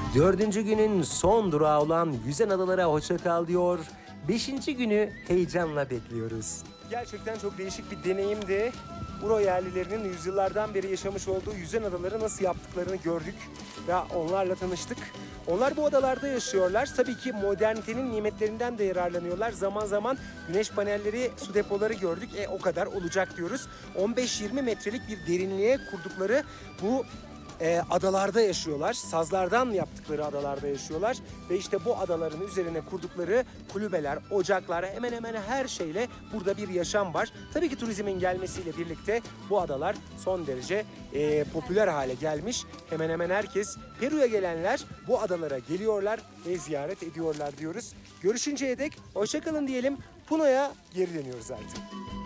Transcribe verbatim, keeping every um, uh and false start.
Dördüncü günün son durağı olan Yüzen Adalara hoşça kal diyor. Beşinci günü heyecanla bekliyoruz. Gerçekten çok değişik bir deneyimdi. Buro yerlilerinin yüzyıllardan beri yaşamış olduğu yüzen adaları nasıl yaptıklarını gördük ve onlarla tanıştık. Onlar bu adalarda yaşıyorlar. Tabii ki modernitenin nimetlerinden de yararlanıyorlar. Zaman zaman güneş panelleri, su depoları gördük. E o kadar olacak diyoruz. on beş yirmi metrelik bir derinliğe kurdukları bu e, adalarda yaşıyorlar. Sazlardan yaptıkları adalarda yaşıyorlar. Ve işte bu adaların üzerine kurdukları kulübeler, ocaklar, hemen hemen her şeyle burada bir yaşam var. Tabii ki turizmin gelmesiyle birlikte bu adalar son derece e, popüler hale gelmiş. Hemen hemen herkes, Peru'ya gelenler bu adalara geliyorlar ve ziyaret ediyorlar diyoruz. Görüşünceye dek hoşça kalın diyelim. Puno'ya geri dönüyoruz artık.